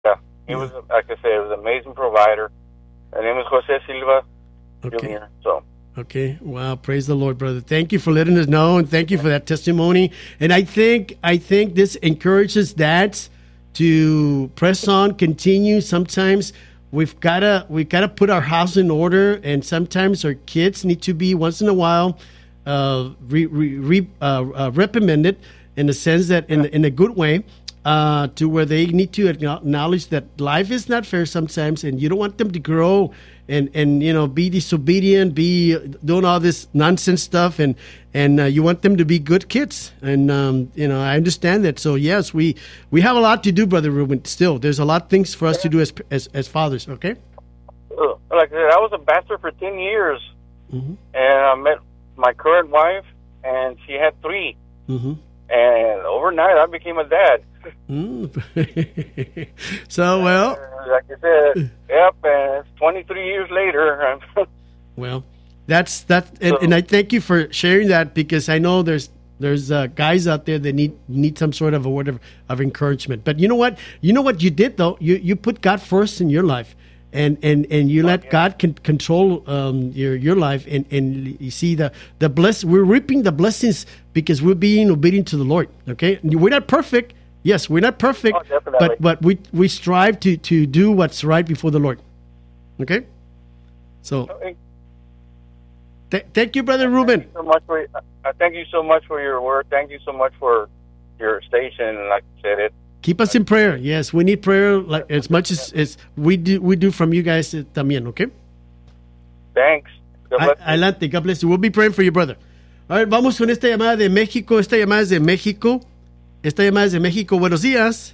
Yeah, he was, like I said, was an amazing provider. His name is Jose Silva Jr. So. Okay. Wow. Praise the Lord, brother. Thank you for letting us know, and thank you for that testimony. And I think this encourages dads to press on, continue. Sometimes we gotta put our house in order, and sometimes our kids need to be once in a while reprimanded in the sense that in a good way. To where they need to acknowledge that life is not fair sometimes, and you don't want them to grow and be disobedient, be doing all this nonsense stuff, and you want them to be good kids. And I understand that. So yes, we have a lot to do, Brother Ruben. Still, there's a lot of things for us to do as fathers. Okay. Like I said, I was a bachelor for 10 years, and I met my current wife, and she had 3. And overnight, I became a dad. So, well, like I said, yep, and it's 23 years later. Well, that's and I thank you for sharing that, because I know there's guys out there that need some sort of a word of encouragement. But you know what you did, though, you put God first in your life. And you let God control your life, and you see the we're reaping the blessings because we're being obedient to the Lord. Okay, we're not perfect. Yes, we're not perfect, but we strive to do what's right before the Lord. Okay, so thank you, Brother Ruben. Thank you so much for your work. Thank you so much for your station. And like I said, keep us in prayer. Yes, we need prayer like as much as we do from you guys también, okay? Thanks. Adelante, God bless you. We'll be praying for you, brother. A ver, vamos con esta llamada de México. Esta llamada es de México. Buenos días.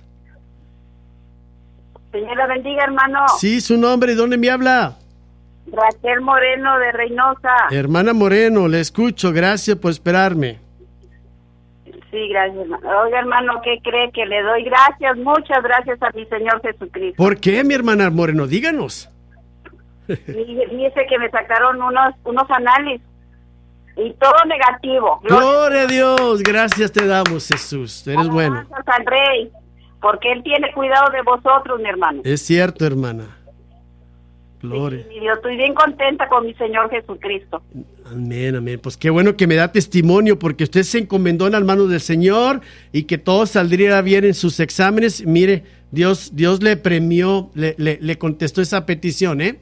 Señor, la bendiga, hermano. Sí, su nombre. ¿Dónde me habla? Raquel Moreno, de Reynosa. Hermana Moreno, le escucho. Gracias por esperarme. Sí, gracias, hermano. Oiga, hermano, ¿qué cree? Que le doy gracias, muchas gracias a mi Señor Jesucristo. ¿Por qué, mi hermana Moreno? Díganos. Fíjese que me sacaron unos análisis y todo negativo. Gloria a Dios, gracias te damos, Jesús. Eres bueno. Gracias al Rey, porque Él tiene cuidado de vosotros, mi hermano. Es cierto, hermana. Gloria. Sí, yo estoy bien contenta con mi Señor Jesucristo. Amén, amén. Pues qué bueno que me da testimonio, porque usted se encomendó en las manos del Señor y que todo saldría bien en sus exámenes. Mire, Dios le premió, le contestó esa petición, ¿eh?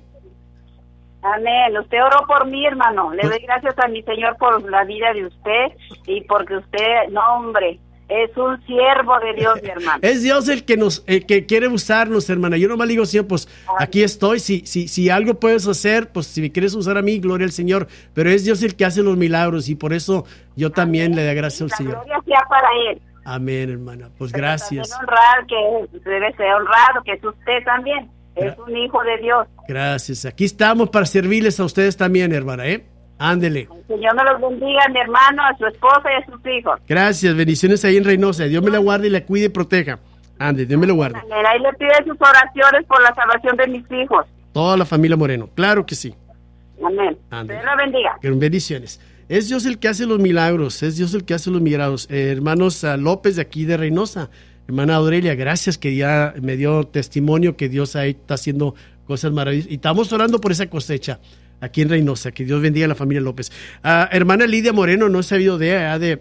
Amén. Usted oró por mí, hermano. Le doy gracias a mi Señor por la vida de usted y porque usted, no, hombre, es un siervo de Dios, mi hermano. Es Dios el que quiere usarnos, hermana. Yo nomás digo siempre, pues aquí estoy. Si algo puedes hacer, pues si me quieres usar a mí, gloria al Señor. Pero es Dios el que hace los milagros y por eso yo también le doy gracias al Señor. La gloria sea para Él. Amén, hermana. Pues pero gracias. Debe ser honrado, que es usted también. Es un hijo de Dios. Gracias. Aquí estamos para servirles a ustedes también, hermana, ¿eh? Ándele. El Señor me los bendiga, mi hermano, a su esposa y a sus hijos. Gracias. Bendiciones ahí en Reynosa. Dios me la guarde y la cuide y proteja. Ande, Dios me lo guarde. Ahí le pide sus oraciones por la salvación de mis hijos. Toda la familia Moreno. Claro que sí. Amén. Dios la bendiga. Bendiciones. Es Dios el que hace los milagros. Es Dios el que hace los milagros. Hermanos López de aquí de Reynosa. Hermana Aurelia, gracias que ya me dio testimonio que Dios ahí está haciendo cosas maravillosas. Y estamos orando por esa cosecha aquí en Reynosa. Que Dios bendiga a la familia López. Hermana Lidia Moreno, no he sabido de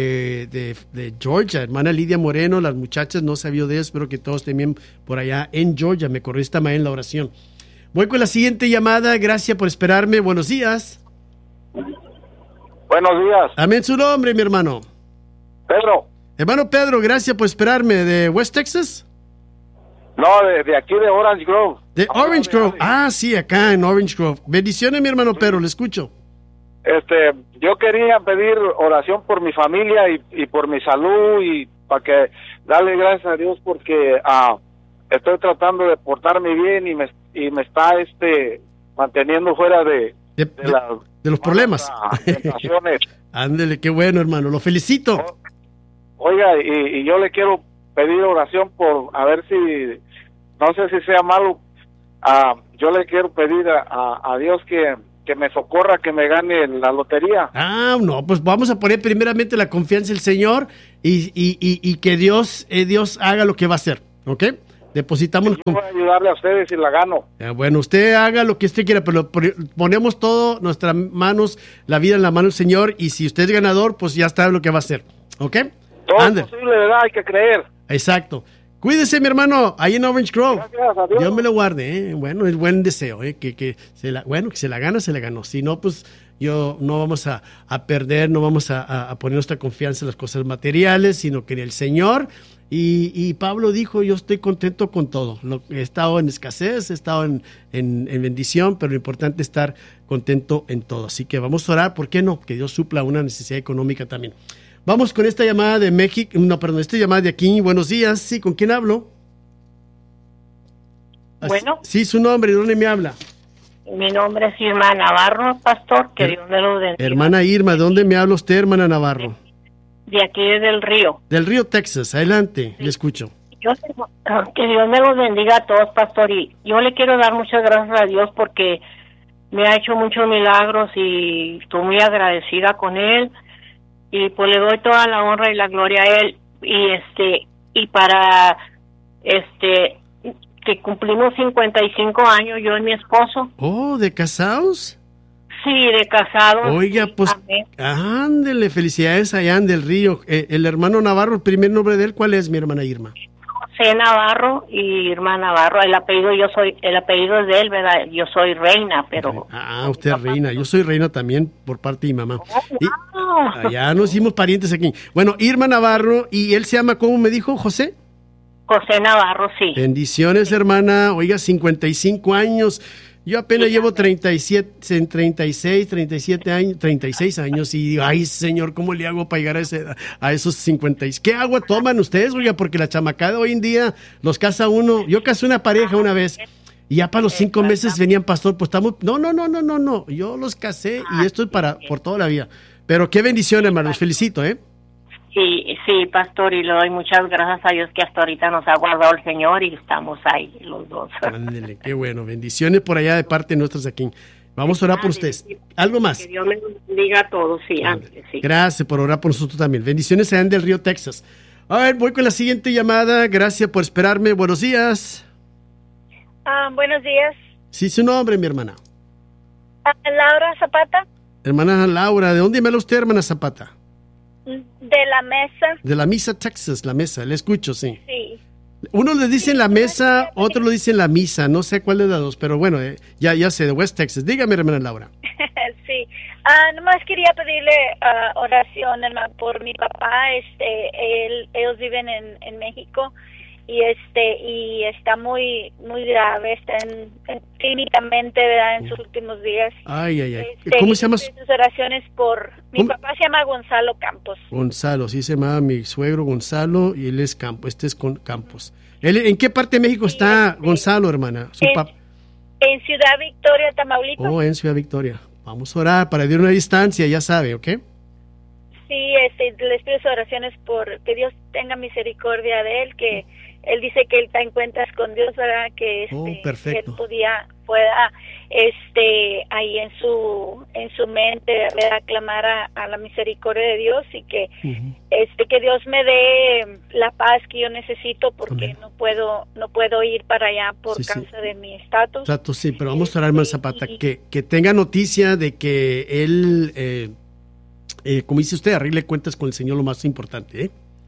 Georgia. Hermana Lidia Moreno, las muchachas no he sabido de eso. Espero que todos estén bien por allá en Georgia. Me corrió esta mañana en la oración. Voy con la siguiente llamada. Gracias por esperarme. Buenos días. Buenos días. Amén, su nombre, mi hermano. Pedro. Hermano Pedro, gracias por esperarme. ¿De West Texas? No, de aquí de Orange Grove. De Orange Grove. Ah, sí, acá en Orange Grove. Bendiciones, mi hermano Pedro, le escucho. Yo quería pedir oración por mi familia y por mi salud y para que darle gracias a Dios porque estoy tratando de portarme bien y me está manteniendo fuera de los problemas. Tentaciones. Ándele, qué bueno, hermano. Lo felicito. Oiga, y yo le quiero pedir oración por, a ver si, no sé si sea malo, yo le quiero pedir a Dios que me socorra, que me gane la lotería. No, pues vamos a poner primeramente la confianza en el Señor y que Dios haga lo que va a hacer, ¿ok? Depositamos. Yo voy a ayudarle a ustedes si la gano. Bueno, usted haga lo que usted quiera, pero ponemos todo nuestras manos, la vida en la mano del Señor, y si usted es ganador, pues ya sabe lo que va a hacer. ¿Ok? Todo Ande. es posible, ¿verdad? Hay que creer. Exacto. Cuídese, mi hermano, ahí en Orange Grove. Gracias a Dios. Dios me lo guarde, ¿eh? Bueno, es buen deseo, ¿eh? Que se la gana, se la ganó. Si no, pues yo no vamos a perder, no vamos a poner nuestra confianza en las cosas materiales, sino que en el Señor. Y Pablo dijo, yo estoy contento con todo. He estado en escasez, he estado en bendición, pero lo importante es estar contento en todo. Así que vamos a orar, ¿por qué no? Que Dios supla una necesidad económica también. Vamos con esta llamada de México, esta llamada de aquí. Buenos días, sí, ¿con quién hablo? Bueno. Sí, su nombre, ¿de dónde me habla? Mi nombre es Irma Navarro, pastor, que Dios me lo bendiga. Hermana Irma, ¿de dónde me habla usted, hermana Navarro? De aquí del Río. Del Río, Texas, adelante, le escucho. Que Dios me los bendiga a todos, pastor, y yo le quiero dar muchas gracias a Dios porque me ha hecho muchos milagros y estoy muy agradecida con Él, y pues le doy toda la honra y la gloria a Él, y para que cumplimos 55 años, yo y mi esposo. Oh, ¿de casados? Sí, de casados. Oiga, pues, ándele, felicidades allá en del Río. El hermano Navarro, el primer nombre de él, ¿cuál es, mi hermana Irma? José Navarro y Irma Navarro. El apellido es de él, ¿verdad? Yo soy Reina, pero... usted es Reina. Yo soy Reina también por parte de mi mamá. Ya nos hicimos parientes aquí. Bueno, Irma Navarro, y él se llama, ¿cómo me dijo, José? José Navarro, sí. Bendiciones, hermana. Oiga, 55 años. Yo apenas llevo 36 años, 36 años, y digo, ay, señor, ¿cómo le hago para llegar a esos 56? ¿Qué agua toman ustedes, oiga? Porque la chamacada hoy en día los casa uno. Yo casé una pareja una vez, y ya para los 5 meses venían, pastor, pues estamos... No. Yo los casé, y esto es por toda la vida. Pero qué bendición, hermano, los felicito, ¿eh? Sí, pastor, y le doy muchas gracias a Dios que hasta ahorita nos ha guardado el Señor y estamos ahí los dos. Ándele, qué bueno, bendiciones por allá de parte de nuestros aquí. Vamos a orar por ustedes. ¿Algo más? Que Dios me bendiga a todos, sí. Gracias por orar por nosotros también. Bendiciones allá en del Río, Texas. A ver, voy con la siguiente llamada. Gracias por esperarme. Buenos días. Buenos días. Sí, su nombre, mi hermana. Laura Zapata. Hermana Laura, ¿de dónde me habla usted, hermana Zapata? De la mesa. De la misa, Texas, la mesa, le escucho, sí. Sí. Uno le dice la mesa, otro lo dice la misa, no sé cuál de las dos, pero bueno, ya sé, de West Texas. Dígame, hermana Laura. Sí. Nomás quería pedirle oración, hermano, por mi papá. Ellos viven en México, y está muy grave, está clínicamente, ¿verdad?, en sus últimos días. Ay. ¿Cómo se llama? Sus oraciones por mi papá. Se llama Gonzalo Campos. Gonzalo, sí, se llama mi suegro Gonzalo, y él es Campos. Este es Campos. ¿En qué parte de México está Gonzalo, hermana? En Ciudad Victoria, Tamaulipas. Oh, en Ciudad Victoria. Vamos a orar para Dios una distancia, ya sabe, ¿ok? Sí, les pido sus oraciones por que Dios tenga misericordia de él, que él dice que él está en cuentas con Dios, ¿verdad? Que perfecto. él pueda ahí en su mente, ¿verdad?, clamar a la misericordia de Dios, y que que Dios me dé la paz que yo necesito, porque no puedo ir para allá por causa de mi estatus. Sí, pero vamos a orar, hermano Zapata, que tenga noticia de que él como dice usted, arregle cuentas con el Señor, lo más importante, ¿eh?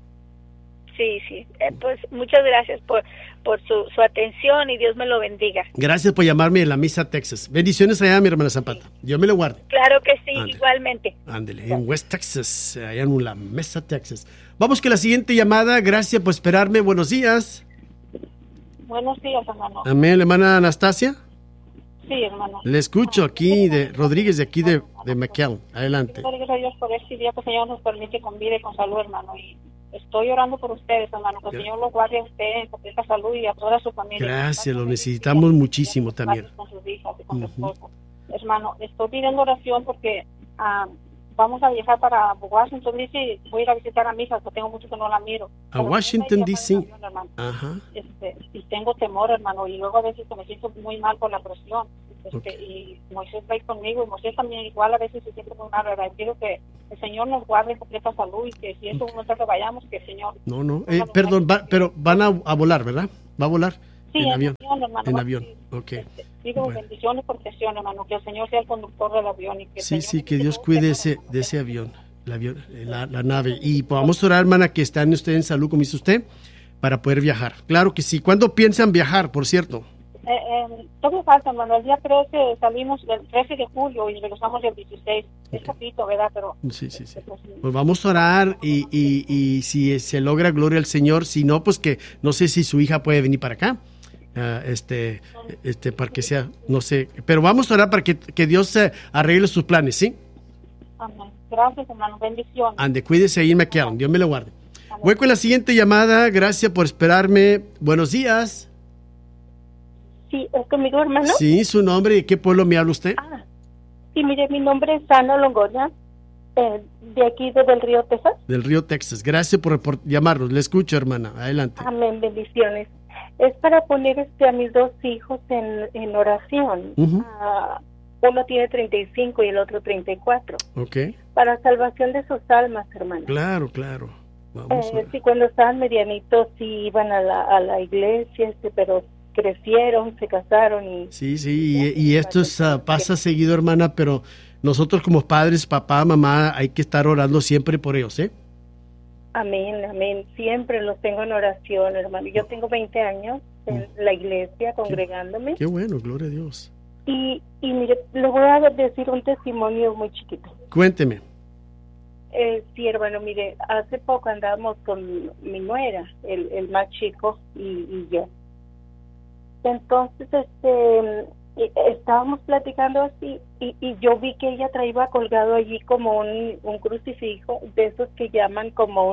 Sí. Pues muchas gracias por su atención, y Dios me lo bendiga. Gracias por llamarme de la misa, Texas. Bendiciones allá, mi hermana Zapata. Dios me lo guarde. Claro que sí. Ándale. Igualmente. Ándele, en West Texas, allá en la mesa, Texas. Vamos con la siguiente llamada. Gracias por esperarme. Buenos días. Buenos días, hermano. Amén, hermana Anastasia. Sí, hermano. Le escucho aquí de Rodríguez, de aquí de McAllen. Adelante. Gracias a Dios por este día que el Señor nos permite con vida y con salud, hermano. Y estoy orando por ustedes, hermano, que el Señor lo guarde a usted en completa salud y a toda su familia. Gracias, lo necesitamos muchísimo también. Con sus hijas y con su esposo. Hermano, estoy pidiendo oración porque vamos a viajar para Washington, D.C. Voy a ir a visitar a mi hija, que tengo mucho que no la miro. A Washington, D.C. Ajá. Y tengo temor, hermano, y luego a veces me siento muy mal por la presión. Okay. Y Moisés va a ir conmigo, y Moisés también igual a veces se siente muy mal, ¿verdad? Y quiero que el Señor nos guarde en completa salud y que si es un momento que vayamos, que el Señor... No. Perdón, pero van a volar, ¿verdad? ¿Va a volar? Sí, en avión. Hermano, en avión, ok. Digo, Bueno. bendición y protección, hermano, que el Señor sea el conductor del avión. Y que Sí, que Dios cuide de ese avión, la nave. Y podamos orar, hermana, que estén ustedes en salud, como dice usted, para poder viajar. Claro que sí. ¿Cuándo piensan viajar, por cierto? Todavía falta, hermano. El día 13 salimos el 13 de julio y regresamos el 16. Es poquito, ¿verdad? Pero sí. Pues vamos a orar y si se logra, gloria al Señor. Si no, pues que no sé si su hija puede venir para acá. Para que sea, no sé. Pero vamos a orar para que Dios arregle sus planes, ¿sí? Amén. Gracias, hermano. Bendiciones. Ande, cuídese ahí en McAllen. Dios me lo guarde. Voy con la siguiente llamada. Gracias por esperarme. Buenos días. Sí, ¿es conmigo, hermano? Sí, su nombre y qué pueblo me habla usted. Sí, mire, mi nombre es Ana Longoria, de aquí del Río, Texas. Del Río, Texas. Gracias por llamarnos. Le escucho, hermana. Adelante. Amén, bendiciones. Es para poner a mis dos hijos en oración. Uh-huh. Uno tiene 35 y el otro 34. Ok. Para salvación de sus almas, hermano. Claro. Vamos sí, cuando estaban medianitos sí iban a la iglesia, pero crecieron, se casaron y... Sí, y esto pasa seguido, hermana, pero nosotros como padres, papá, mamá, hay que estar orando siempre por ellos, ¿eh? Amén. Siempre los tengo en oración, hermano. Yo tengo 20 años en la iglesia congregándome. Qué bueno, gloria a Dios. Y mire, le voy a decir un testimonio muy chiquito. Cuénteme. Sí, hermano, mire, hace poco andábamos con mi nuera, el más chico, y yo. Entonces, estábamos platicando así, y yo vi que ella traía colgado allí como un crucifijo, de esos que llaman como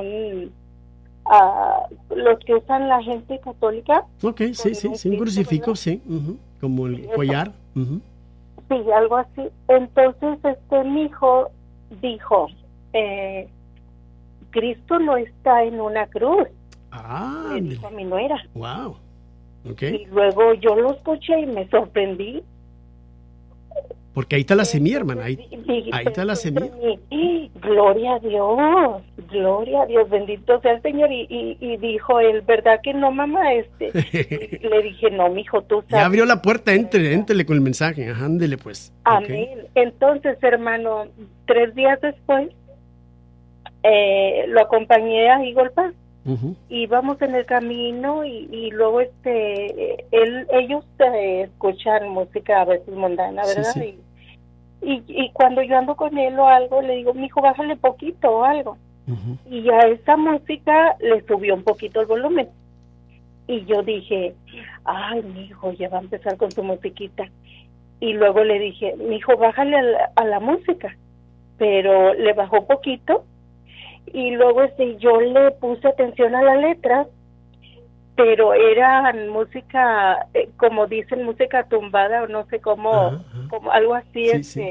los que usan la gente católica. Ok, sí, un crucifijo, ¿verdad? Sí, como el collar. Uh-huh. Sí, algo así. Entonces, mi hijo dijo, Cristo no está en una cruz. Le dijo a mi nuera. Wow. Okay. Y luego yo lo escuché y me sorprendí. Porque ahí está la semilla, hermana. Ahí está la semilla. Gloria a Dios, bendito sea el Señor. Y dijo él, ¿verdad que no, mamá? Le dije, no, mijo, tú sabes. Ya abrió la puerta, éntrele con el mensaje. Ajá, ándele pues. Amén. Okay. Entonces, hermano, 3 días después, lo acompañé a Eagle Pass. Uh-huh. Íbamos en el camino y luego ellos escuchan música a veces mundana, ¿verdad? Sí. Y cuando yo ando con él o algo, le digo, mijo, bájale poquito o algo. Uh-huh. Y a esa música le subió un poquito el volumen. Y yo dije, ay, mijo, ya va a empezar con su musiquita. Y luego le dije, mijo, bájale a la música. Pero le bajó poquito. Y luego yo le puse atención a la letra, pero era música, como dicen, música tumbada o no sé cómo, como algo así.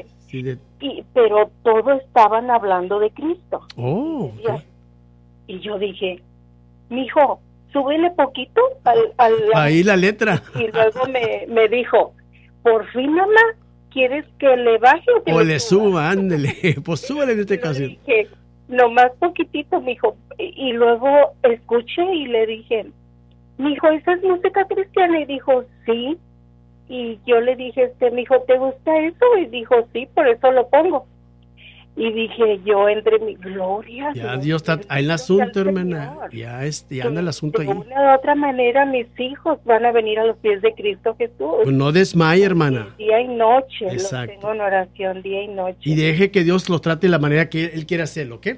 Pero todos estaban hablando de Cristo. Oh, okay. Y yo dije, mijo, súbele poquito ahí la letra. Y luego me dijo, por fin, mamá, ¿quieres que le baje o que le suba? Ándele, pues súbele en este caso. Dije, nomás poquitito, mijo. Y luego escuché y le dije, mijo, ¿esa es música cristiana? Y dijo, sí. Y yo le dije, mijo, ¿te gusta eso? Y dijo, sí, por eso lo pongo. Y dije yo, entre mi gloria. Ya Dios está ahí el asunto, hermana. Ya anda el asunto ahí. De una u otra manera, mis hijos van a venir a los pies de Cristo Jesús. Pues no desmaye, hermana. Día y noche. Exacto. Los tengo en oración, día y noche. Y deje que Dios los trate de la manera que Él quiere hacerlo, ¿ok?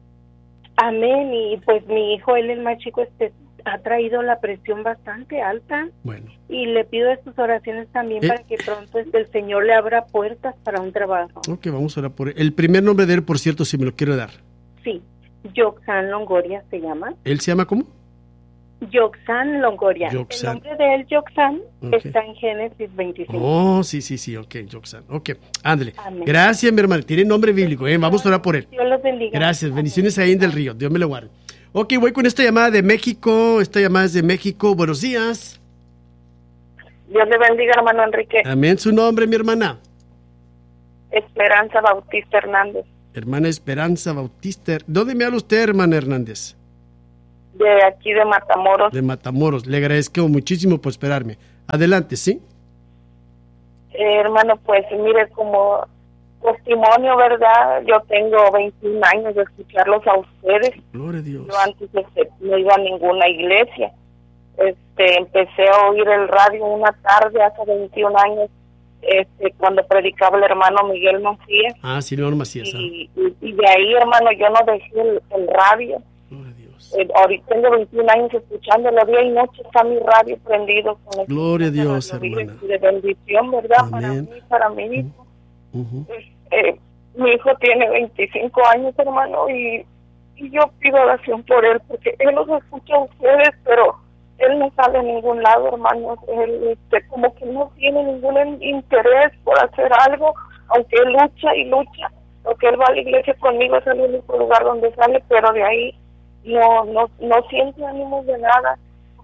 Amén. Y pues mi hijo, él el más chico, ha traído la presión bastante alta. Bueno. Y le pido de sus oraciones también para que pronto el Señor le abra puertas para un trabajo. Ok, vamos a orar por él. El primer nombre de él, por cierto, si me lo quiere dar. Sí, Yoxan Longoria se llama. ¿Él se llama cómo? Yoxan Longoria. Yoxan. El nombre de él, Yoxan, está en Génesis 25. Oh, sí, ok, Yoxan. Ok, ándale. Amén. Gracias, mi hermano. Tiene nombre bíblico, Vamos a orar por él. Dios los bendiga. Gracias, bendiciones ahí en Del Río. Dios me lo guarde. Ok, voy con esta llamada de México. Esta llamada es de México. Buenos días. Dios le bendiga, hermano Enrique. Amén, su nombre, mi hermana. Esperanza Bautista Hernández. Hermana Esperanza Bautista. ¿Dónde me habla usted, hermana Hernández? De aquí de Matamoros. De Matamoros. Le agradezco muchísimo por esperarme. Adelante, ¿sí? Hermano, pues mire, como testimonio, ¿verdad? Yo tengo 21 años de escucharlos a ustedes. Gloria a Dios. Yo antes no iba a ninguna iglesia. Empecé a oír el radio una tarde hace 21 años, cuando predicaba el hermano Miguel Macías. Ah, sí, el hermano Macías. Y de ahí, hermano, yo no dejé el radio. Gloria a Dios. Ahorita tengo 21 años escuchándolo día y noche, está mi radio prendido. Con Gloria a Dios, hermana. De bendición, ¿verdad? Amén. Para mi hijo. Mi hijo tiene 25 años, hermano, y yo pido oración por él, porque él los escucha a ustedes, pero él no sale a ningún lado, hermano. Él como que no tiene ningún interés por hacer algo, aunque él lucha y lucha. Porque él va a la iglesia conmigo, es el único lugar donde sale, pero de ahí no siente ánimos de nada,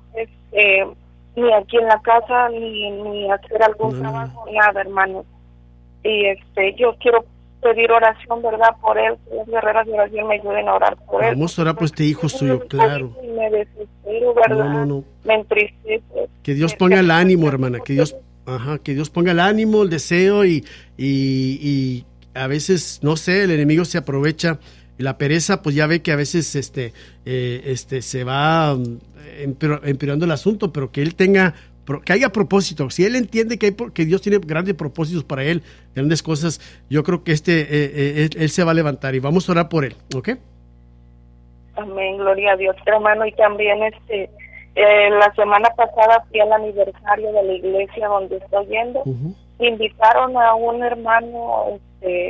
ni aquí en la casa, ni hacer algún trabajo, nada, hermano. Y yo quiero pedir oración, ¿verdad? Por él, que las guerreras de oración me ayuden a orar por él. Vamos a orar por este hijo suyo, claro. Me desespero, ¿verdad? No. Me entristece. Que Dios ponga el ánimo, hermana, que Dios ponga el ánimo, el deseo y a veces, no sé, el enemigo se aprovecha. Y la pereza, pues ya ve que a veces se va empeorando el asunto, pero que él que haya propósito. Si él entiende que Dios tiene grandes propósitos para él, grandes cosas, yo creo que él se va a levantar y vamos a orar por él, ¿ok? Amén, gloria a Dios, hermano. Y también la semana pasada fui al aniversario de la iglesia donde estoy yendo. Invitaron a un hermano,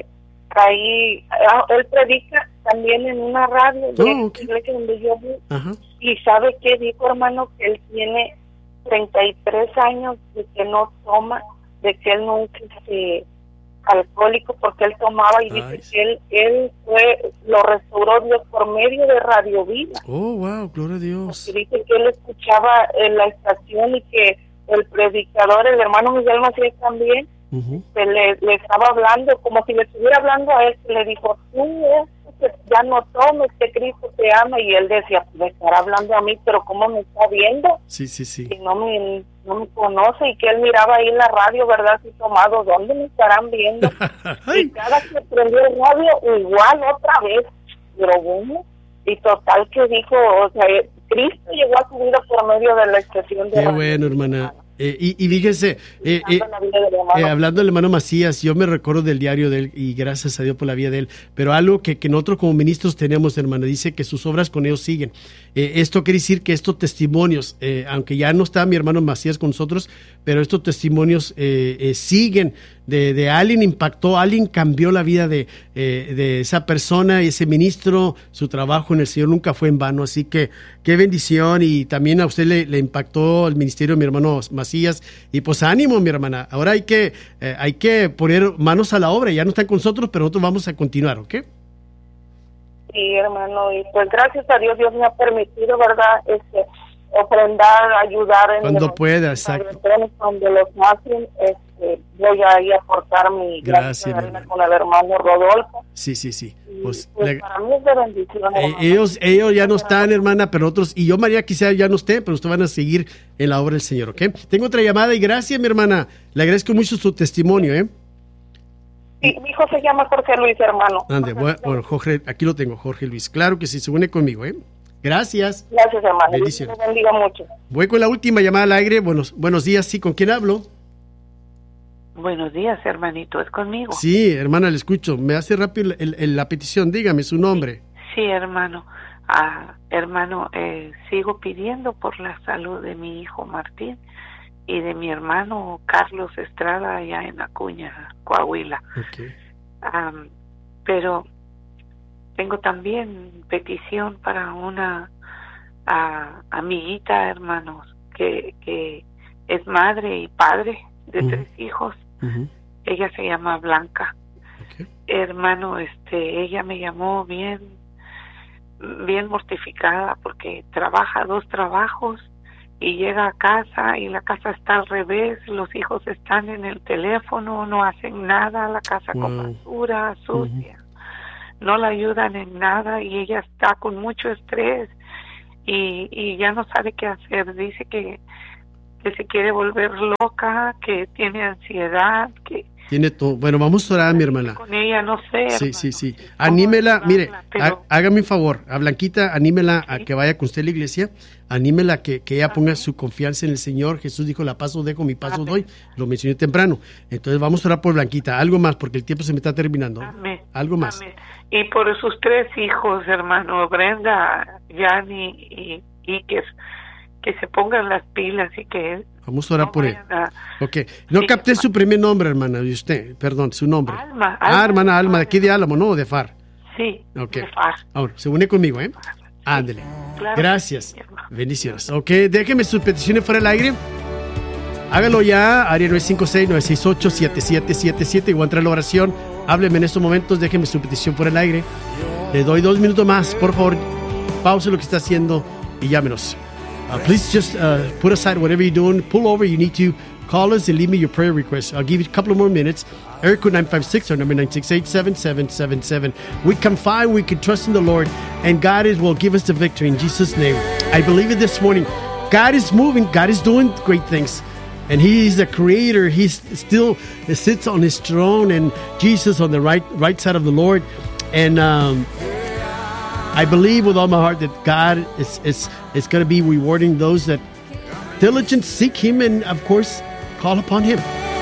ahí, él predica también en una radio de la iglesia donde yo voy. Y ¿sabe qué dijo, hermano? Que él tiene 33 años de que no toma, de que él nunca es alcohólico, porque él tomaba, y dice que él lo restauró Dios por medio de Radio Vida. Oh, wow, gloria a Dios. Porque dice que él escuchaba en la estación y que el predicador, el hermano Miguel Macías también, le estaba hablando, como si le estuviera hablando a él, que le dijo, tú ya no tomes, que Cristo te ama, y él decía, me estará hablando a mí, pero ¿cómo me está viendo? Sí. Y no me conoce, y que él miraba ahí en la radio, ¿verdad? Si tomado, ¿dónde me estarán viendo? Y cada que prendió el radio, igual otra vez, pero bueno, y total que dijo, o sea, Cristo llegó a su vida por medio de la expresión de Qué radio. bueno, hermana. Y fíjese, hablando del hermano Macías, yo me recuerdo del diario de él y gracias a Dios por la vida de él, pero algo que nosotros como ministros tenemos, hermana, dice que sus obras con ellos siguen. Esto quiere decir que estos testimonios, aunque ya no está mi hermano Macías con nosotros, pero estos testimonios siguen de alguien impactó, alguien cambió la vida de esa persona, ese ministro, su trabajo en el Señor nunca fue en vano, así que qué bendición, y también a usted le impactó el ministerio de mi hermano Macías, y pues ánimo, mi hermana, ahora hay que poner manos a la obra, ya no están con nosotros, pero nosotros vamos a continuar, ¿ok? Sí, hermano, y pues gracias a Dios me ha permitido, ¿verdad?, ofrendar, ayudar en cuando pueda, exacto. Cuando los hacen, voy a ir a aportar mi gracias con el hermano Rodolfo. Sí. Pues para mí es de bendición. Ellos ya no están, hermana, pero otros, y yo, María, quizá ya no esté, pero ustedes van a seguir en la obra del Señor, ¿ok? Tengo otra llamada y gracias, mi hermana. Le agradezco mucho su testimonio, ¿eh? Sí, mi hijo se llama Jorge Luis, hermano. Ande, bueno, Jorge, aquí lo tengo, Jorge Luis. Claro que sí, se une conmigo, ¿eh? Gracias. Gracias, hermano. Bendiciones. Dios te bendiga mucho. Voy con la última llamada al aire. Buenos días, sí, ¿con quién hablo? Buenos días, hermanito, ¿es conmigo? Sí, hermana, le escucho. Me hace rápido la petición, dígame su nombre. Sí, hermano. Hermano, sigo pidiendo por la salud de mi hijo Martín y de mi hermano Carlos Estrada allá en Acuña, Coahuila. Okay. Pero tengo también petición para una amiguita, hermanos, que es madre y padre de 3 hijos. Ella se llama Blanca. Okay. Hermano, ella me llamó bien mortificada porque trabaja 2 trabajos y llega a casa y la casa está al revés, los hijos están en el teléfono, no hacen nada, la casa con basura, sucia, no la ayudan en nada y ella está con mucho estrés y ya no sabe qué hacer, dice que se quiere volver loca, que tiene ansiedad, que tiene todo. Bueno, vamos a orar, mi hermana. Con ella, no sé. Sí. Anímela, mire, hágame un favor. A Blanquita, anímela a que vaya con usted a la iglesia. Anímela que ella ponga su confianza en el Señor. Jesús dijo, la paz os dejo, mi paz os doy. Lo mencioné temprano. Entonces vamos a orar por Blanquita. Algo más, porque el tiempo se me está terminando. Amén. Algo más. Amén. Y por sus 3 hijos, hermano, Brenda, Yanni y Iker, que se pongan las pilas y que vamos a orar por él. Ok. No capté su primer nombre, hermana, de usted. Perdón, su nombre. Alma. Hermana Alma, de aquí de Álamo, ¿no? De Far. Sí, okay. De Far. Ahora, se une conmigo, ¿eh? Ándele. Claro. Gracias. Bendiciones. Ok, déjeme sus peticiones fuera del aire. Hágalo ya, área 956-968-7777. Igual entra la oración. Hábleme en estos momentos, déjeme su petición fuera del aire. Le doy 2 minutos más, por favor. Pause lo que está haciendo y llámenos. Please just put aside whatever you're doing. Pull over. You need to call us and leave me your prayer request. I'll give you a couple of more minutes. Area code 956, our number 968-7777. We confide, we can trust in the Lord, and God will give us the victory in Jesus' name. I believe it this morning. God is moving. God is doing great things. And He's the creator. He still sits on His throne, and Jesus on the right side of the Lord. And I believe with all my heart that God is going to be rewarding those that diligently seek Him and, of course, call upon Him.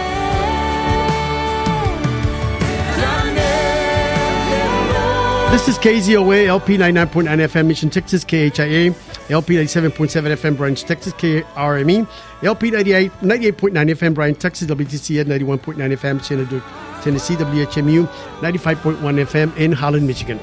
This is KZOA, LP 99.9 FM, Mission, Texas, KHIA, LP 97.7 FM, Branch, Texas, KRME, LP 98.9 FM, Bryan, Texas, WTCN 91.9 FM, Tennessee, WHMU 95.1 FM in Holland, Michigan.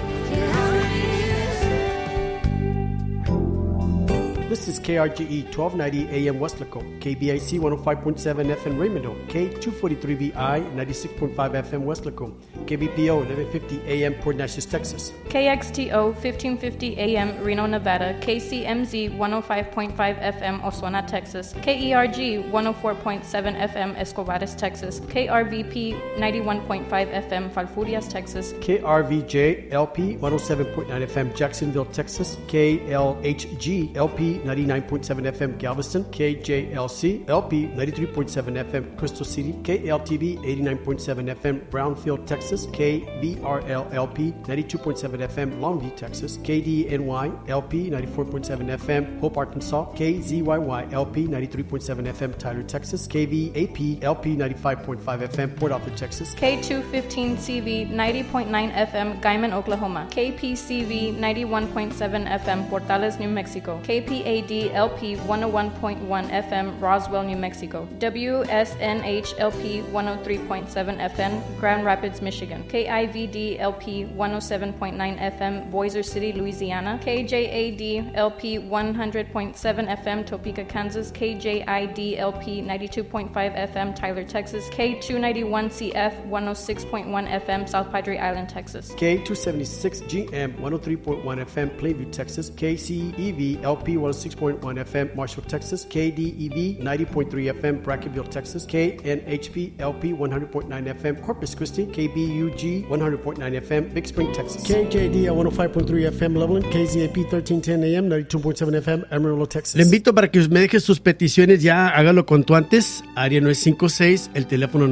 This is KRGE 1290 AM Westlaco, KBIC 105.7 FM Raymond, K243VI 96.5 FM Westlaco, KBPO 1150 AM Port Neches, Texas, KXTO 1550 AM Reno, Nevada, KCMZ 105.5 FM Oswego, Texas, KERG 104.7 FM Escobares, Texas, KRVP 91.5 FM Falfurrias, Texas, KRVJ LP 107.9 FM Jacksonville, Texas, KLHG LP 99.7 FM Galveston, KJLC LP 93.7 FM Crystal City, KLTV 89.7 FM Brownfield, Texas, KBRL LP 92.7 FM Longview, Texas, KDNY LP 94.7 FM Hope, Arkansas, KZYY LP 93.7 FM Tyler, Texas, KVAP LP 95.5 FM Port Arthur, Texas, K215CV 90.9 FM Guyman, Oklahoma, KPCV 91.7 FM Portales, New Mexico, KPAD LP 101.1 FM Roswell, New Mexico, WSNH LP 103.7 FM Grand Rapids, Michigan, KIVD LP 107.9 FM Boiser City, Louisiana, KJAD LP 100.7 FM Topeka, Kansas, KJID LP 92.5 FM Tyler, Texas, K291CF 106.1 FM South Padre Island, Texas, K276GM 103.1 FM Plainview, Texas, KCEV LP 106.1 FM Marshall, Texas, KDEV 90.3 FM Brackenville, Texas, KNHP LP 100.9 FM Corpus Christi, KBUG 100.9 FM Big Spring, Texas, KJD 105.3 FM Loveland, KZAP 1310 AM 92.7 FM Amarillo, Texas. Le invito para que me deje sus peticiones ya, hágalo cuanto antes. Área 956, el teléfono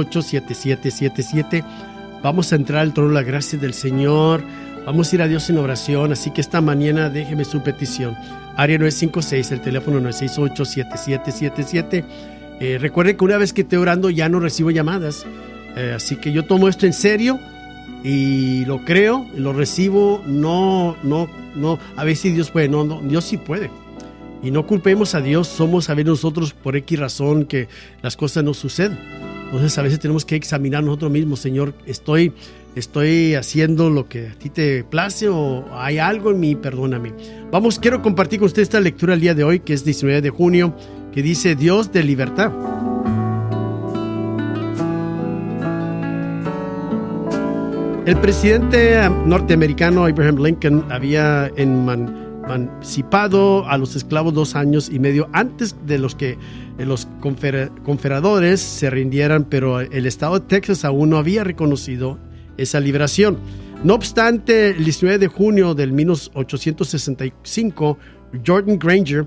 968-7777. Vamos a entrar al trono de la gracia del Señor. Vamos a ir a Dios en oración, así que esta mañana déjeme su petición. Área 956, el teléfono 968-7777. Recuerde que una vez que esté orando ya no recibo llamadas. Así que yo tomo esto en serio y lo creo, lo recibo. No, a ver si Dios puede. No, Dios sí puede. Y no culpemos a Dios, somos a ver nosotros por X razón que las cosas no suceden. Entonces a veces tenemos que examinar nosotros mismos. Señor, estoy haciendo lo que a ti te place o hay algo en mí, perdóname. Quiero compartir con usted esta lectura el día de hoy, que es 19 de junio, que dice Dios de libertad. El presidente norteamericano Abraham Lincoln había emancipado a los esclavos 2 años y medio antes de los que los confederadores se rindieran, pero el estado de Texas aún no había reconocido esa liberación. No obstante, el 19 de junio del 1865, Jordan Granger,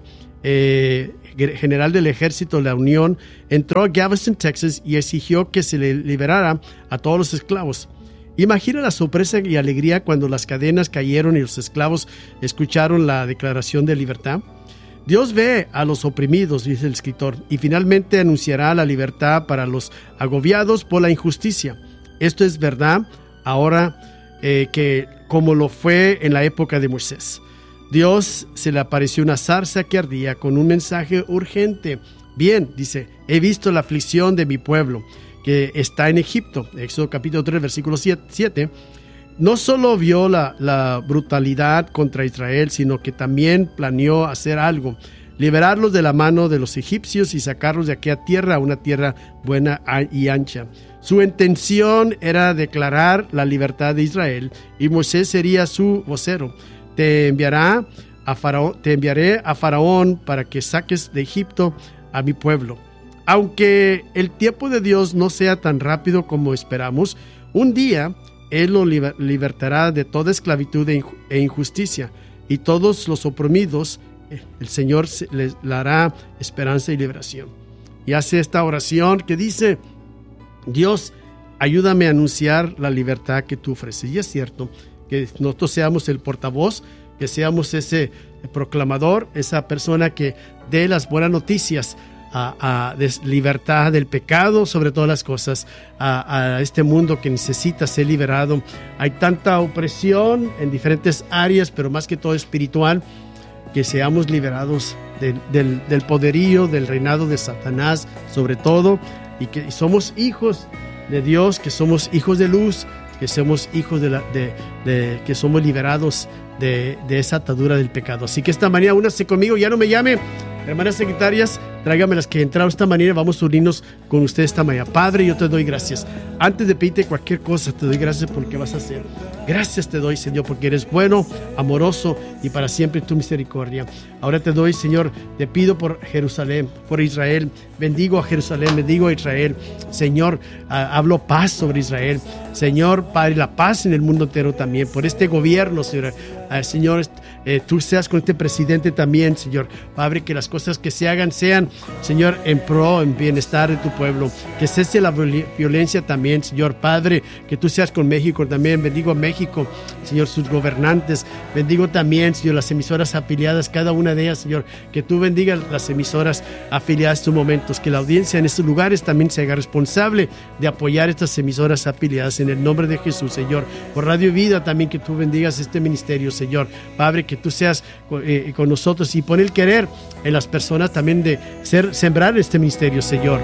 general del ejército de la Unión, entró a Galveston, Texas, y exigió que se le liberara a todos los esclavos. Imagina la sorpresa y alegría cuando las cadenas cayeron y los esclavos escucharon la declaración de libertad. Dios ve a los oprimidos, dice el escritor, y finalmente anunciará la libertad para los agobiados por la injusticia. Esto es verdad ahora que como lo fue en la época de Moisés. Dios se le apareció una zarza que ardía con un mensaje urgente. Bien, dice, he visto la aflicción de mi pueblo que está en Egipto. Éxodo capítulo 3, versículo 7. No solo vio la brutalidad contra Israel, sino que también planeó hacer algo, liberarlos de la mano de los egipcios y sacarlos de aquella tierra a una tierra buena y ancha. Su intención era declarar la libertad de Israel y Moisés sería su vocero. Te enviaré a Faraón para que saques de Egipto a mi pueblo. Aunque el tiempo de Dios no sea tan rápido como esperamos, un día Él lo libertará de toda esclavitud e injusticia, y todos los oprimidos, el Señor les dará esperanza y liberación. Y hace esta oración que dice: Dios, ayúdame a anunciar la libertad que tú ofreces. Y es cierto que nosotros seamos el portavoz, que seamos ese proclamador, esa persona que dé las buenas noticias de libertad del pecado, sobre todas las cosas, a este mundo que necesita ser liberado. Hay tanta opresión en diferentes áreas, pero más que todo espiritual, que seamos liberados del poderío, del reinado de Satanás, sobre todo, y que somos hijos de Dios, que somos hijos de luz, que somos hijos que somos liberados de esa atadura del pecado. Así que esta mañana únase conmigo, ya no me llame, hermanas secretarias, tráigame las que entraron esta mañana, vamos a unirnos con usted esta mañana. Padre, yo te doy gracias. Antes de pedirte cualquier cosa, te doy gracias por lo que vas a hacer. Gracias te doy, Señor, porque eres bueno, amoroso y para siempre tu misericordia. Ahora te doy, Señor, te pido por Jerusalén, por Israel. Bendigo a Jerusalén, bendigo a Israel. Señor, hablo paz sobre Israel. Señor, Padre, la paz en el mundo entero también. Por este gobierno, Señor. Señor, tú seas con este presidente también, Señor. Padre, que las cosas que se hagan sean, Señor, en pro, en bienestar de tu pueblo. Que cese la violencia también, Señor. Padre, que tú seas con México también. Bendigo a México, Señor, sus gobernantes. Bendigo también, Señor, las emisoras afiliadas, cada una de ellas, Señor. Que tú bendigas las emisoras afiliadas en estos momentos. Que la audiencia en estos lugares también se haga responsable de apoyar estas emisoras afiliadas en el nombre de Jesús, Señor. Por Radio Vida también, que tú bendigas este ministerio, Señor. Padre, que tú seas con nosotros y pon el querer en las personas también de sembrar este ministerio, Señor.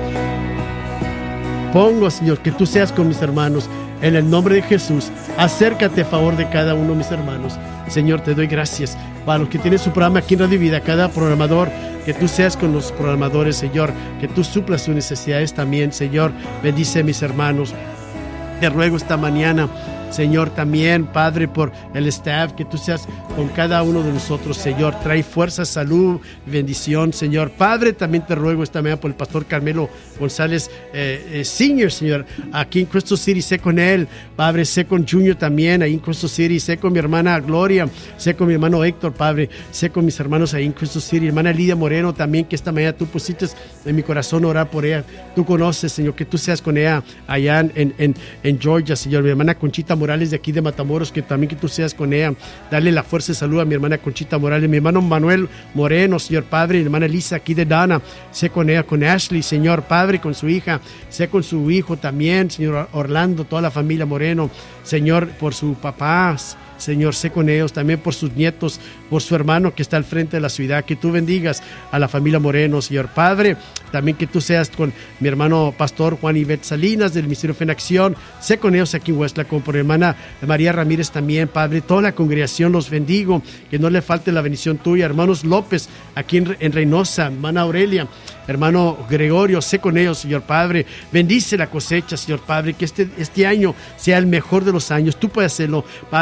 Pongo, Señor, que tú seas con mis hermanos. En el nombre de Jesús, acércate a favor de cada uno de mis hermanos. Señor, te doy gracias. Para los que tienen su programa aquí en Radio Vida, cada programador, que tú seas con los programadores, Señor. Que tú suplas sus necesidades también, Señor. Bendice a mis hermanos. Te ruego esta mañana, Señor, también, Padre, por el staff, que tú seas con cada uno de nosotros, Señor. Trae fuerza, salud, bendición, Señor. Padre, también te ruego esta mañana por el pastor Carmelo González Senior, Señor, aquí en Crystal City. Sé con él, Padre, sé con Junior también, ahí en Crystal City. Sé con mi hermana Gloria, sé con mi hermano Héctor, Padre. Sé con mis hermanos ahí en Crystal City. Hermana Lidia Moreno también, que esta mañana tú pusiste en mi corazón orar por ella. Tú conoces, Señor, que tú seas con ella allá en Georgia, Señor. Mi hermana Conchita Morales de aquí de Matamoros, que también que tú seas con ella. Dale la fuerza y salud a mi hermana Conchita Morales, mi hermano Manuel Moreno, Señor Padre, mi hermana Elisa aquí de Dana. Sé con ella, con Ashley, Señor Padre, con su hija. Sé con su hijo también, Señor Orlando, toda la familia Moreno. Señor, por su papá, Señor, sé con ellos, también por sus nietos, por su hermano que está al frente de la ciudad. Que tú bendigas a la familia Moreno, Señor Padre. También que tú seas con mi hermano pastor Juan Ivette Salinas del Ministerio Fe en Acción. Sé con ellos aquí en Westlaco, con por hermana María Ramírez también, Padre. Toda la congregación los bendigo, que no le falte la bendición tuya. Hermanos López aquí en Reynosa, hermana Aurelia, hermano Gregorio, sé con ellos, Señor Padre. Bendice la cosecha, Señor Padre, que este año sea el mejor de los años. Tú puedes hacerlo, Padre, que mis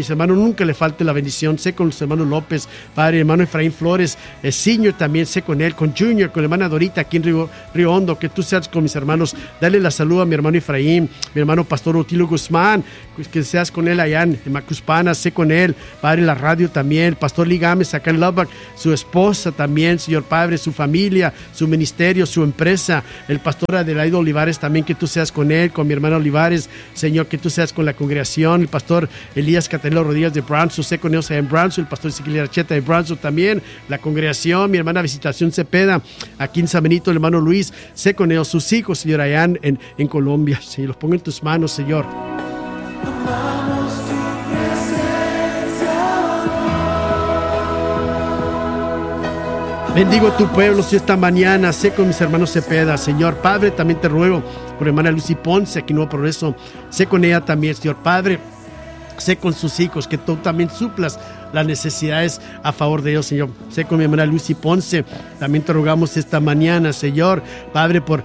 mis hermanos, nunca le falte la bendición. Sé con los hermanos López, Padre, hermano Efraín Flores, Senior también, sé con él, con Junior, con la hermana Dorita aquí en Río Hondo, que tú seas con mis hermanos. Dale la salud a mi hermano Efraín, mi hermano Pastor Otilio Guzmán, que seas con él allá en Macuspana, sé con él, Padre, la radio también, Pastor Ligames acá en Lubbock, su esposa también, Señor Padre, su familia, su ministerio, su empresa, el pastor Adelaido Olivares también, que tú seas con él, con mi hermana Olivares, Señor, que tú seas con la congregación, el pastor Elías Catanelo Rodríguez de Brownsville, sé con ellos allá en Brownsville, el pastor Ezequiel Archeta de Brownsville también, la congregación, mi hermana Visitación Cepeda, aquí en San Benito, el hermano Luis, sé con ellos, sus hijos, Señor, allá en Colombia, Señor, los pongo en tus manos, Señor. Bendigo tu pueblo, Señor, esta mañana. Sé con mis hermanos Cepeda, Señor. Padre, también te ruego por hermana Lucy Ponce, aquí en Nuevo Progreso. Sé con ella también, Señor. Padre, sé con sus hijos, que tú también suplas las necesidades a favor de ellos, Señor. Sé con mi hermana Lucy Ponce, también te rogamos esta mañana, Señor, Padre, por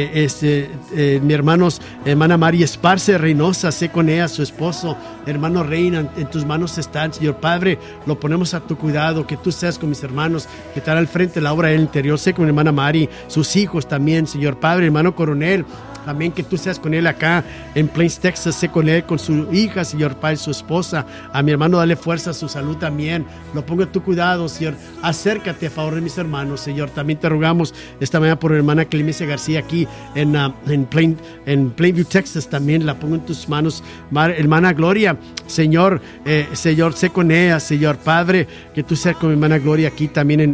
mi hermana María Esparce Reynosa, sé con ella, su esposo, hermano Reina, en tus manos están, Señor Padre, lo ponemos a tu cuidado, que tú seas con mis hermanos, que están al frente de la obra del interior. Sé con mi hermana Mari, sus hijos también, Señor Padre, hermano Coronel, también que tú seas con él acá en Plains, Texas. Sé con él, con su hija, Señor Padre, su esposa. A mi hermano dale fuerza a su salud también. Lo pongo en tu cuidado, Señor. Acércate a favor de mis hermanos, Señor. También te rogamos esta mañana por hermana Clemencia García aquí en Plainview, Texas. También la pongo en tus manos. Hermana Gloria, Señor, sé con ella, Señor Padre, que tú seas con mi hermana Gloria aquí también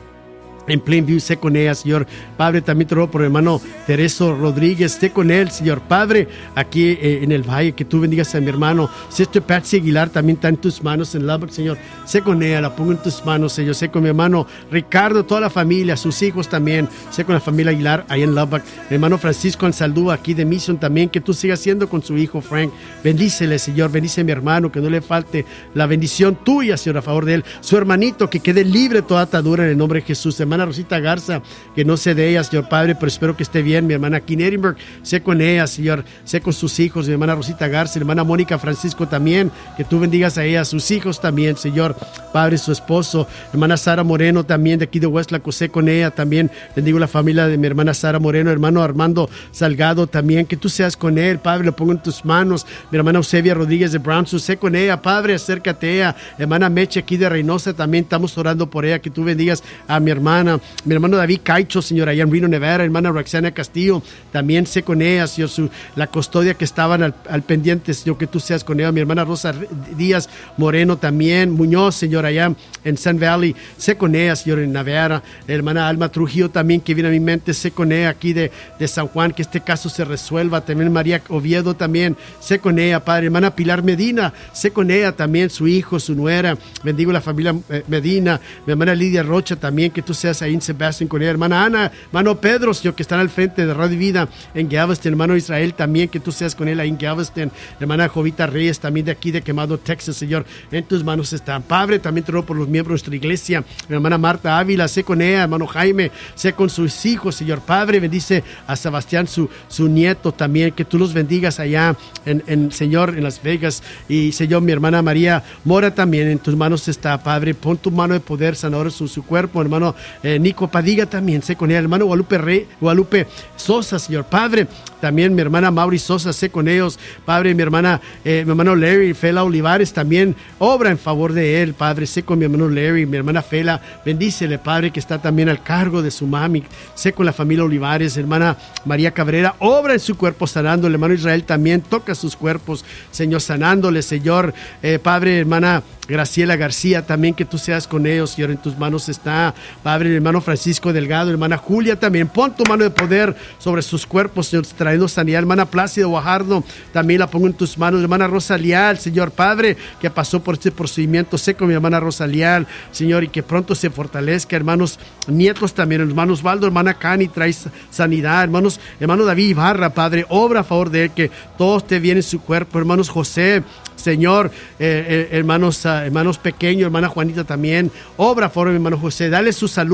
en Plainview, sé con ella, Señor Padre. También te ruego por el hermano Tereso Rodríguez, sé con él, Señor Padre, aquí en el Valle, que tú bendigas a mi hermano. Si esto es Patsy Aguilar, también está en tus manos en Lubbock, Señor. Sé con ella, la pongo en tus manos, Señor. Sé con mi hermano Ricardo, toda la familia, sus hijos también. Sé con la familia Aguilar ahí en Lubbock. Mi hermano Francisco Ansaldúa, aquí de Mission también, que tú sigas siendo con su hijo Frank. Bendícele, Señor. Bendice a mi hermano, que no le falte la bendición tuya, Señor, a favor de él. Su hermanito, que quede libre toda atadura en el nombre de Jesús. Hermana Rosita Garza, que no sé de ella, Señor Padre, pero espero que esté bien. Mi hermana aquí en Edinburgh, sé con ella, Señor, sé con sus hijos. Mi hermana Rosita Garza, mi hermana Mónica Francisco también, que tú bendigas a ella, a sus hijos también, Señor Padre, su esposo. Hermana Sara Moreno también, de aquí de Westlaco, sé con ella también. Bendigo la familia de mi hermana Sara Moreno, hermano Armando Salgado también, que tú seas con él, Padre, lo pongo en tus manos. Mi hermana Eusebia Rodríguez de Brownsville, sé con ella, Padre, acércate a ella. Hermana Meche aquí de Reynosa, también estamos orando por ella, que tú bendigas a mi hermana. Mi hermano David Caicho, Señor, allá en Reno, Nevada. Hermana Roxana Castillo, también sé con ella, Señor, la custodia que estaban al pendiente, Señor, que tú seas con ella. Mi hermana Rosa Díaz Moreno también, Muñoz, Señor, allá en Sun Valley, sé con ella, Señor, en Navarra. Hermana Alma Trujillo también, que viene a mi mente, sé con ella aquí de San Juan, que este caso se resuelva. También María Oviedo también, sé con ella, Padre. Hermana Pilar Medina, sé con ella también, su hijo, su nuera. Bendigo la familia Medina. Mi hermana Lidia Rocha también, que tú seas ahí en Sebastián con ella. Hermana Ana, hermano Pedro, Señor, que están al frente de Radio Vida en Galveston. Hermano Israel también, que tú seas con él ahí en Galveston. Hermana Jovita Reyes también, de aquí de Quemado, Texas, Señor, en tus manos están. Padre, también te ruego por los miembros de nuestra iglesia. Mi hermana Marta Ávila, sé con ella. Hermano Jaime, sé con sus hijos, Señor Padre. Bendice a Sebastián, su nieto también, que tú los bendigas allá Señor, en Las Vegas. Y Señor, mi hermana María Mora también, en tus manos está, Padre. Pon tu mano de poder, sanador su cuerpo. Hermano Nico Padiga también, sé con ella. Hermano Guadalupe Sosa, Señor Padre. También mi hermana Mauri Sosa, sé con ellos, Padre. Mi hermano Larry Fela Olivares también obra en favor de él, Padre. Sé con mi hermano Larry, mi hermana Fela, bendícele, Padre, que está también al cargo de su mami. Sé con la familia Olivares. Hermana María Cabrera, obra en su cuerpo sanando. El hermano Israel también toca sus cuerpos, Señor, sanándole, Señor. Padre, hermana Graciela García también, que tú seas con ellos, Señor, en tus manos está, Padre. El hermano Francisco Delgado, hermana Julia también, pon tu mano de poder sobre sus cuerpos, Señor, trayendo sanidad. Hermana Plácida Guajardo, también la pongo en tus manos. Hermana Rosa Leal, Señor Padre, que pasó por este procedimiento, sé con mi hermana Rosa Leal, Señor, y que pronto se fortalezca. Hermanos nietos también, hermanos Valdo, hermana Cani, trae sanidad. Hermano David Ibarra, Padre, obra a favor de él, que todo esté bien en su cuerpo. Hermanos José, Señor, hermanos pequeños, hermana Juanita también, obra a favor de mi hermano José, dale su salud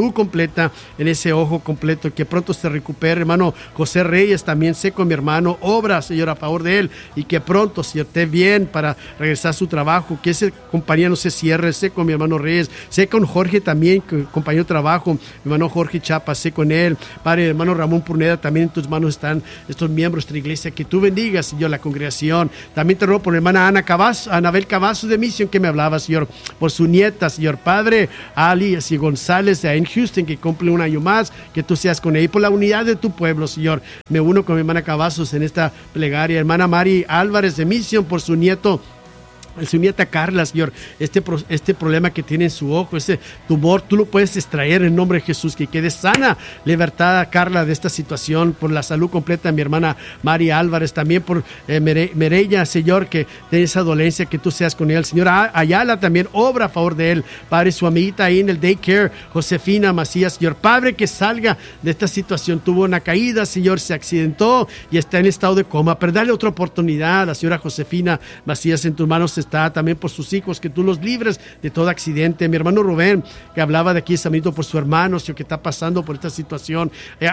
salud completa en ese ojo completo, que pronto se recupere. Hermano José Reyes, también sé con mi hermano, obra, Señor, a favor de él, y que pronto, Señor, esté bien para regresar a su trabajo, que esa compañía no se cierre. Sé con mi hermano Reyes, sé con Jorge también, compañero de trabajo, mi hermano Jorge Chapa, sé con él. Padre, hermano Ramón Pruneda, también en tus manos están estos miembros de la iglesia, que tú bendigas, Señor, la congregación. También te ruego por la hermana Anabel Cavazos de Misión, que me hablaba, Señor, por su nieta, Señor, Padre, Ali y González en Houston, que cumple un año más, que tú seas con ella, y por la unidad de tu pueblo, Señor. Me uno con mi hermana Cavazos en esta plegaria. Hermana Mari Álvarez de Misión, por su nieto, su nieta Carla, Señor, este problema que tiene en su ojo, ese tumor, tú lo puedes extraer en nombre de Jesús, que quede sana, libertad a Carla de esta situación, por la salud completa de mi hermana María Álvarez, también por Merella, Señor, que tiene esa dolencia, que tú seas con él. Señor Ayala, también obra a favor de él, Padre, su amiguita ahí en el daycare, Josefina Macías, Señor, Padre, que salga de esta situación, tuvo una caída, Señor, se accidentó y está en estado de coma, pero dale otra oportunidad a la señora Josefina Macías, en tus manos está, también por sus hijos, que tú los libres de todo accidente. Mi hermano Rubén, que hablaba de aquí, Samanito, por su hermano, Señor, que está pasando por esta situación,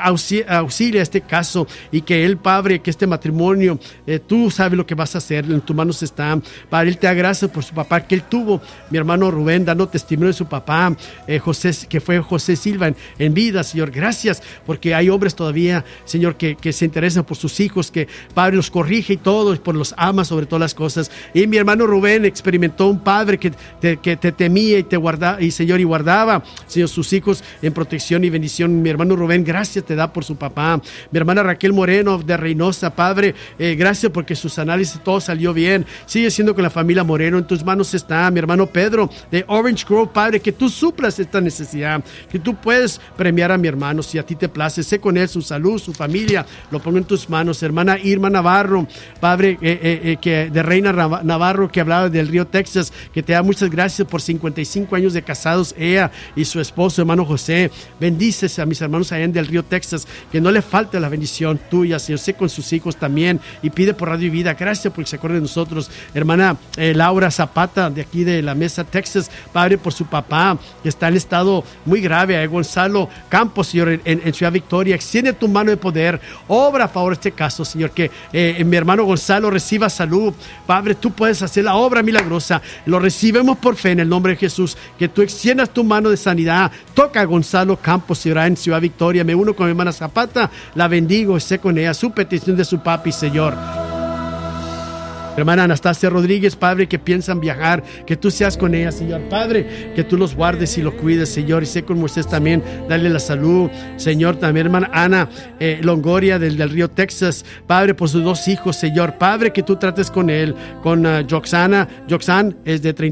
auxilia este caso, y que él, Padre, que este matrimonio, tú sabes lo que vas a hacer, en tus manos está. Padre, él te da gracias por su papá que él tuvo, mi hermano Rubén, dando testimonio de su papá, José, que fue José Silva en vida, Señor. Gracias, porque hay hombres todavía, Señor, que se interesan por sus hijos, que Padre los corrige y todo, por los ama sobre todas las cosas. Y mi hermano Rubén experimentó un padre que te temía y te guardaba, y Señor, y guardaba, Señor, sus hijos en protección y bendición. Mi hermano Rubén, gracias te da por su papá. Mi hermana Raquel Moreno de Reynosa, Padre, gracias porque sus análisis todo salió bien. Sigue siendo con la familia Moreno, en tus manos está. Mi hermano Pedro de Orange Grove, Padre, que tú suplas esta necesidad, que tú puedes premiar a mi hermano si a ti te place. Sé con él, su salud, su familia, lo pongo en tus manos. Hermana Irma Navarro, Padre, que de Reina Navarro, que hablaba del Río Texas, que te da muchas gracias por 55 años de casados, ella y su esposo, hermano José. Bendices a mis hermanos allá en del Río Texas, que no le falte la bendición tuya, Señor. Sé con sus hijos también, y pide por Radio y Vida, gracias porque se acuerda de nosotros. Hermana Laura Zapata, de aquí de la Mesa, Texas, Padre, por su papá, que está en estado muy grave. Gonzalo Campos, Señor, en Ciudad Victoria, extiende tu mano de poder, obra a favor de este caso, Señor, que mi hermano Gonzalo reciba salud. Padre, tú puedes hacer la obra milagrosa, lo recibimos por fe en el nombre de Jesús, que tú extiendas tu mano de sanidad. Toca a Gonzalo Campos, Señor, en Ciudad Victoria. Me uno con mi hermana Zapata, la bendigo, sé con ella, su petición de su papi, Señor. Hermana Anastasia Rodríguez, Padre, que piensan viajar, que tú seas con ella, Señor. Padre, que tú los guardes y los cuides, Señor. Y sé con Moisés también, dale la salud, Señor. También, hermana Ana Longoria del Río Texas, Padre, por sus dos hijos, Señor. Padre, que tú trates con él, con Joxan es de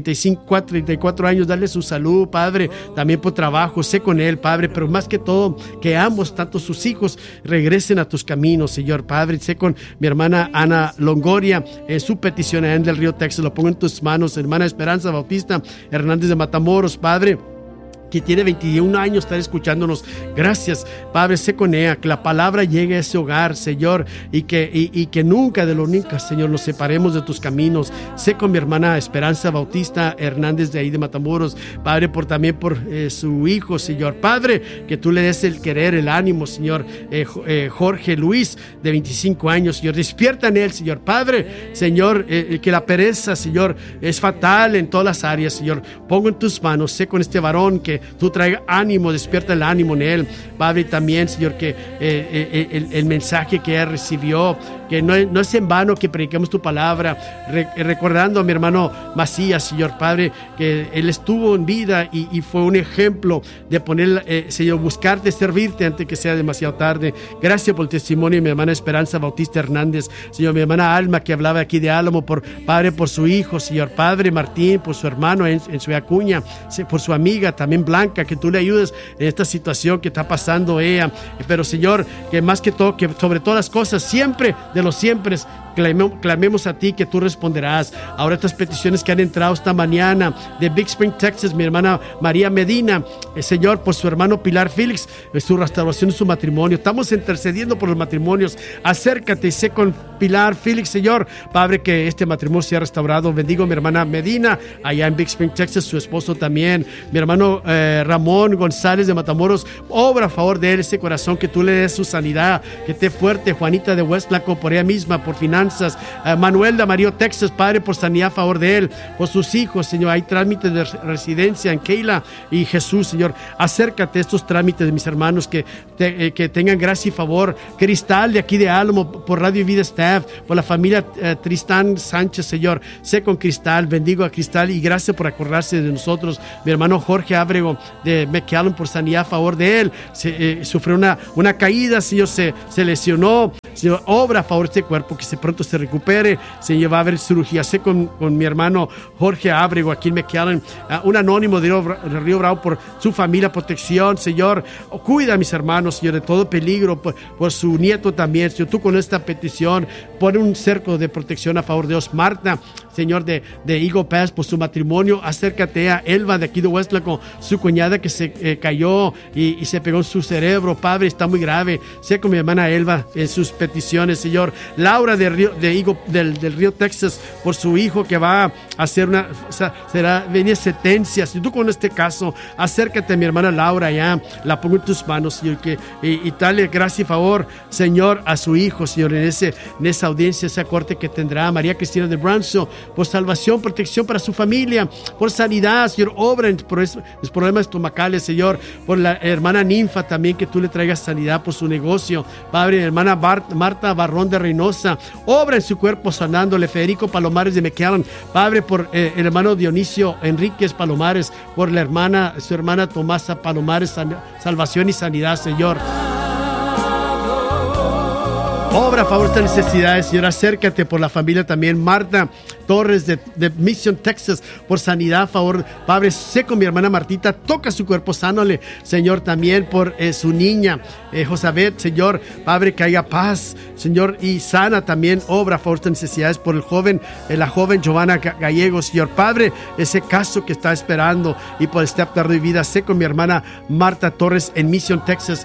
34 años, dale su salud, Padre. También por trabajo, sé con él, Padre. Pero más que todo, que ambos, tanto sus hijos, regresen a tus caminos, Señor. Padre, sé con mi hermana Ana Longoria, su petición en del Río Texas, lo pongo en tus manos. Hermana Esperanza Bautista Hernández de Matamoros, Padre, que tiene 21 años, estar escuchándonos. Gracias, Padre, sé con ella, que la palabra llegue a ese hogar, Señor, y que nunca de lo nunca, Señor, nos separemos de tus caminos. Sé con mi hermana Esperanza Bautista Hernández de ahí de Matamoros, Padre, también por su hijo, Señor. Padre, que tú le des el querer, el ánimo, Señor. Jorge Luis, de 25 años, Señor, despierta en él, Señor. Padre, Señor, que la pereza, Señor, es fatal en todas las áreas, Señor. Pongo en tus manos, sé con este varón, que tú traigas ánimo, despierta el ánimo en él, Padre. También, Señor, que el mensaje que él recibió, que no es en vano que prediquemos tu palabra, recordando a mi hermano Macías, Señor, Padre, que él estuvo en vida y fue un ejemplo de poner, Señor, buscarte, servirte antes que sea demasiado tarde. Gracias por el testimonio de mi hermana Esperanza Bautista Hernández, Señor. Mi hermana Alma, que hablaba aquí de Álamo, Padre, por su hijo, Señor. Padre Martín, por su hermano en su Acuña, por su amiga también Blanca, que tú le ayudes en esta situación que está pasando ella. Pero, Señor, que más que todo, que sobre todas las cosas, siempre de los siempre, clamemos a ti, que tú responderás. Ahora estas peticiones que han entrado esta mañana de Big Spring, Texas, mi hermana María Medina, Señor, por su hermano Pilar Félix, su restauración de su matrimonio. Estamos intercediendo por los matrimonios. Acércate y sé con Pilar Félix, Señor, Padre, que este matrimonio sea restaurado. Bendigo a mi hermana Medina allá en Big Spring, Texas, su esposo también. Mi hermano Ramón González de Matamoros, obra a favor de él, ese corazón, que tú le des su sanidad, que esté fuerte. Juanita de Westlaco, por ella misma, por finanzas. Manuel de Amarillo, Texas, Padre, por sanidad a favor de él, por sus hijos, Señor. Hay trámites de residencia en Keila y Jesús, Señor. Acércate a estos trámites de mis hermanos, que tengan gracia y favor. Cristal de aquí de Álamo, por Radio Vida Staff, por la familia Tristán Sánchez, Señor. Sé con Cristal, bendigo a Cristal y gracias por acordarse de nosotros. Mi hermano Jorge Ábrego de McAllen, por sanidad a favor de él. Sufrió una caída, Señor, se lesionó. Señor, obra a favor de este cuerpo, que pronto se recupere. Señor, va a haber cirugía. Sé con mi hermano Jorge Ábrego aquí en McAllen, un anónimo de Río Bravo, por su familia, protección, Señor. Cuida a mis hermanos, Señor, de todo peligro, por su nieto también, Señor. Tú con esta petición, pon un cerco de protección a favor de Dios. Marta, Señor, de Eagle Pass, por su matrimonio. Acércate a Elba de aquí de Westlaco, su cuñada que se cayó y se pegó en su cerebro. Padre, está muy grave. Sé con mi hermana Elba en sus peticiones, Señor. Laura del Río Texas, por su hijo que va a hacer venir sentencia. Si tú con este caso, acércate a mi hermana Laura, ya la pongo en tus manos, Señor, y dale gracia y favor, Señor, a su hijo, Señor, en esa audiencia, esa corte que tendrá. María Cristina de Brownsville, por salvación, protección para su familia, por sanidad, Señor. Obra por los problemas estomacales, Señor. Por la hermana Ninfa también, que tú le traigas sanidad por su negocio. Padre, hermana Marta Barrón de Reynosa, obra en su cuerpo sanándole. Federico Palomares de McAllen, Padre, por el hermano Dionisio Enríquez Palomares, por su hermana Tomasa Palomares, salvación y sanidad, Señor. Obra a favor de estas necesidades, Señor. Acércate por la familia también. Marta Torres de Mission, Texas, por sanidad a favor. Padre, sé con mi hermana Martita, toca su cuerpo, sánale, Señor. También por su niña Josabet, Señor. Padre, que haya paz, Señor, y sana también. Obra a favor de estas necesidades por la joven Giovanna Gallego, Señor. Padre, ese caso que está esperando, y por este aptar de vida. Sé con mi hermana Marta Torres en Mission, Texas.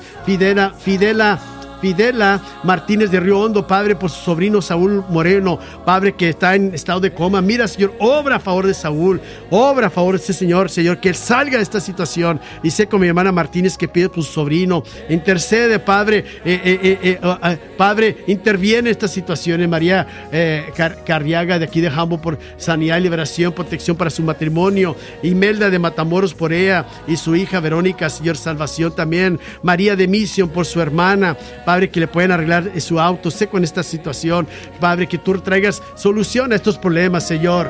Fidela Martínez de Río Hondo, Padre, por su sobrino Saúl Moreno, Padre, que está en estado de coma. Mira, Señor, obra a favor de Saúl, obra a favor de este Señor, que él salga de esta situación. Y sé con mi hermana Martínez, que pide por su sobrino. Intercede, Padre, Padre, interviene en esta situación. María Carriaga de aquí de Jambo, por sanidad y liberación, protección para su matrimonio. Imelda de Matamoros, por ella y su hija Verónica, Señor, salvación también. María de Mission, por su hermana, Padre, que le pueden arreglar su auto. Sé con esta situación, Padre, que tú traigas solución a estos problemas, Señor.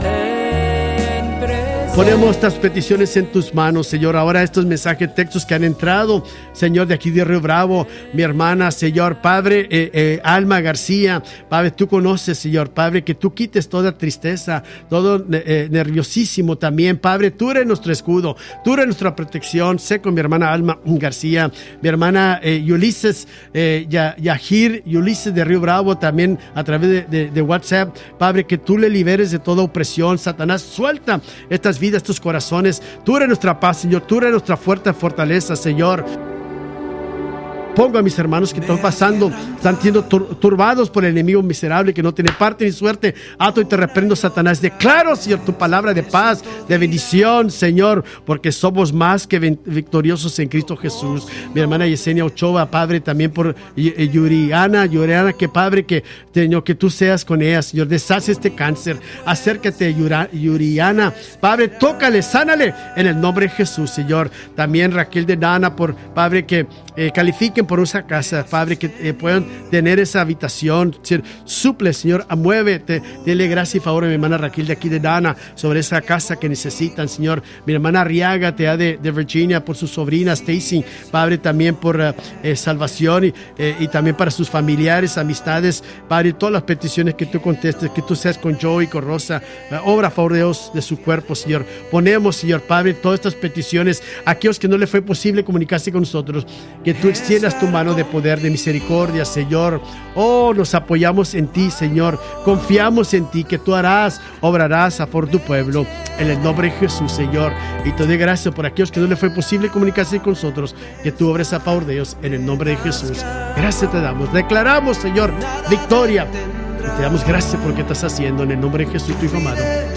Ponemos estas peticiones en tus manos, Señor. Ahora estos mensajes, textos que han entrado, Señor, de aquí de Río Bravo, mi hermana, Señor, Padre, Alma García, Padre, tú conoces, Señor, Padre, que tú quites toda tristeza, todo nerviosísimo también, Padre. Tú eres nuestro escudo, tú eres nuestra protección. Sé con mi hermana Alma García, mi hermana Ulises, Yajir Ulises de Río Bravo, también a través de WhatsApp, Padre, que tú le liberes de toda opresión. Satanás, suelta estas vidas, estos corazones. Tú eres nuestra paz, Señor. Tú eres nuestra fuerte fortaleza, Señor. Pongo a mis hermanos que están pasando, están siendo turbados por el enemigo miserable, que no tiene parte ni suerte. Ato y te reprendo, Satanás. Declaro, Señor, tu palabra de paz, de bendición, Señor, porque somos más que victoriosos en Cristo Jesús. Mi hermana Yesenia Ochoa, Padre, también por Yuriana, que Padre, Señor, que tú seas con ella, Señor. Deshace este cáncer. Acércate, Yuriana, Padre, tócale, sánale en el nombre de Jesús, Señor. También Raquel de Nana, por Padre, que califiquen por esa casa, Padre, que puedan tener esa habitación. Suple, Señor, muévete, dele gracia y favor a mi hermana Raquel de aquí de Dana, sobre esa casa que necesitan, Señor. Mi hermana Arriaga, te da de Virginia, por su sobrina Stacy, Padre, también por salvación y también para sus familiares, amistades, Padre, todas las peticiones que tú contestes, que tú seas con Joey, con Rosa, obra a favor de Dios, de su cuerpo, Señor. Ponemos, Señor, Padre, todas estas peticiones, a aquellos que no le fue posible comunicarse con nosotros, que tú extiendas tu mano de poder, de misericordia, Señor. Oh, nos apoyamos en ti, Señor. Confiamos en ti, que tú obrarás a favor de tu pueblo, en el nombre de Jesús, Señor. Y te doy gracias por aquellos que no le fue posible comunicarse con nosotros, que tú obres a favor de ellos, en el nombre de Jesús. Gracias te damos. Declaramos, Señor, victoria. Y te damos gracias por lo que estás haciendo, en el nombre de Jesús, tu Hijo amado.